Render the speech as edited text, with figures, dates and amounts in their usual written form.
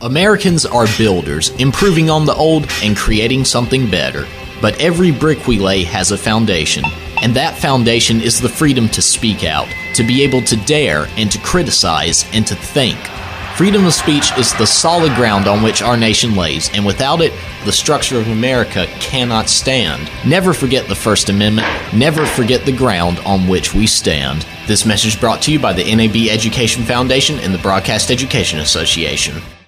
Americans are builders, improving on the old and creating something better. But every brick we lay has a foundation, and that foundation is the freedom to speak out, to be able to dare and to criticize and to think. Freedom of speech is the solid ground on which our nation lays, and without it, the structure of America cannot stand. Never forget the First Amendment. Never forget the ground on which we stand. This message brought to you by the NAB Education Foundation and the Broadcast Education Association.